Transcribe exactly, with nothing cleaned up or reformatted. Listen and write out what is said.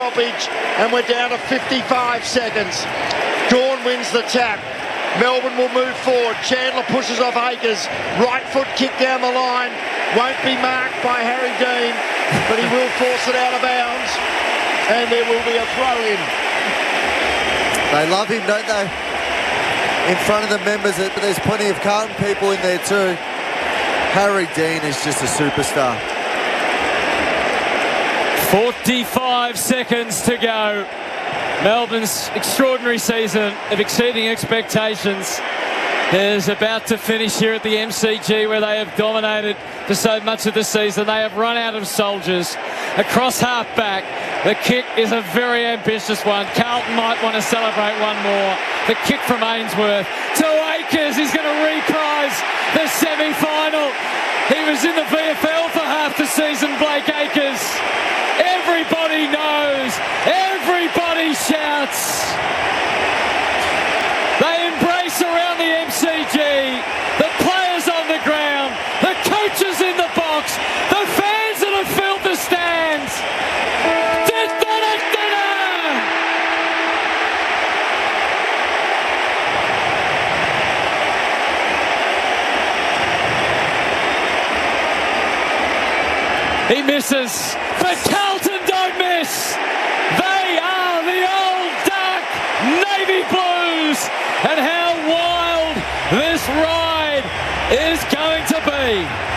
Stoppage, and we're down to fifty-five seconds. Gawn wins the tap. Melbourne will move forward. Chandler pushes off Akers. Right foot kick down the line. Won't be marked by Harry Dean, but he will force it out of bounds. And there will be a throw in. They love him, don't they? In front of the members, but there's plenty of Carlton people in there too. Harry Dean is just a superstar. forty-five seconds to go. Melbourne's extraordinary season of exceeding expectations is about to finish here at the M C G, where they have dominated for so much of the season. They have run out of soldiers. Across half back, the kick is a very ambitious one. Carlton might want to celebrate one more. The kick from Ainsworth to Akers. He's going to reprise the semi-final. He was in the V F L for half the season, Blake Acres. Everybody knows. Everybody shouts. They embrace around the M C G. The players on the ground. The coaches in the box. The fans that have filled the stands. He misses, but Carlton don't miss. They are the old dark navy blues, and how wild this ride is going to be.